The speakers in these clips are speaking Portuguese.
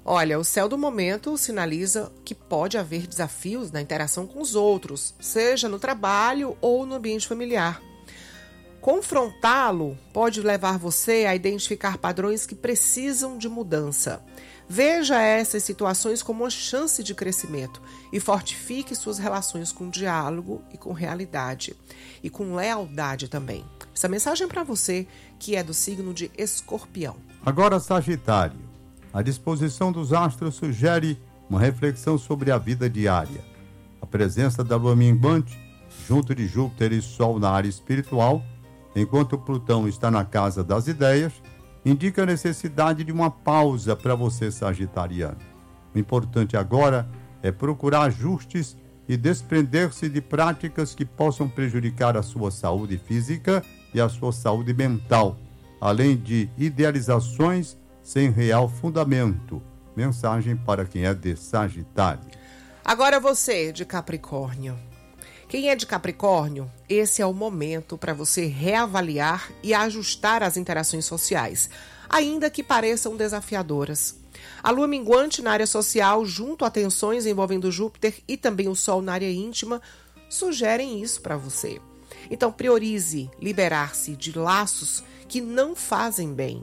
Olha, o céu do momento sinaliza que pode haver desafios na interação com os outros, seja no trabalho ou no ambiente familiar. Confrontá-lo pode levar você a identificar padrões que precisam de mudança. Veja essas situações como uma chance de crescimento e fortifique suas relações com diálogo e com realidade e com lealdade também. Essa mensagem é para você que é do signo de Escorpião. Agora, Sagitário. A disposição dos astros sugere uma reflexão sobre a vida diária. A presença da lua minguante, junto de Júpiter e Sol na área espiritual, enquanto Plutão está na casa das ideias, indica a necessidade de uma pausa para você, sagitariano. O importante agora é procurar ajustes e desprender-se de práticas que possam prejudicar a sua saúde física e a sua saúde mental, além de idealizações sem real fundamento. Mensagem para quem é de Sagitário. Agora você, de Capricórnio. Quem é de Capricórnio, esse é o momento para você reavaliar e ajustar as interações sociais, ainda que pareçam desafiadoras. A lua minguante na área social, junto a tensões envolvendo Júpiter e também o Sol na área íntima, sugerem isso para você. Então, priorize liberar-se de laços que não fazem bem.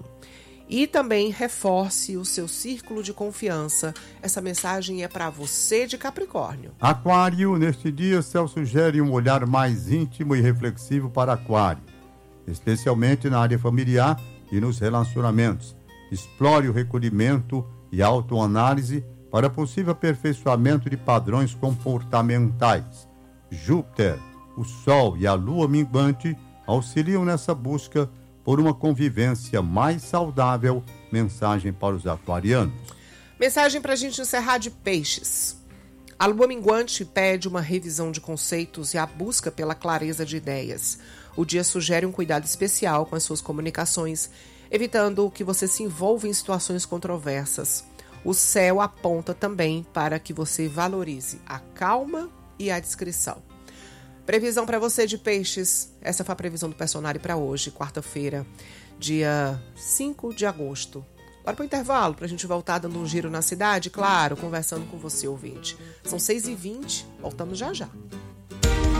E também reforce o seu círculo de confiança. Essa mensagem é para você de Capricórnio. Aquário, neste dia, o céu sugere um olhar mais íntimo e reflexivo para Aquário, especialmente na área familiar e nos relacionamentos. Explore o recolhimento e autoanálise para possível aperfeiçoamento de padrões comportamentais. Júpiter, o Sol e a Lua minguante auxiliam nessa busca por uma convivência mais saudável. Mensagem para os aquarianos. Mensagem para a gente encerrar de Peixes. A lua minguante pede uma revisão de conceitos e a busca pela clareza de ideias. O dia sugere um cuidado especial com as suas comunicações, evitando que você se envolva em situações controversas. O céu aponta também para que você valorize a calma e a discrição. Previsão para você de Peixes. Essa foi a previsão do Personare para hoje, quarta-feira, dia 5 de agosto. Bora para o intervalo, para a gente voltar dando um giro na cidade, claro, conversando com você, ouvinte. São 6h20, voltamos já já.